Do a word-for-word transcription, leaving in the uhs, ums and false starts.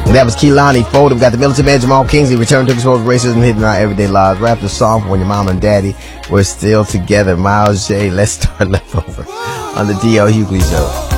That was Kehlani Ford. We got the Militant Man Jamal Kingsley. Return to expose racism hidden in our everyday lives. Rap the song for when your mom and daddy were still together. Miles J. Let's start leftover on the D L Hughley Show.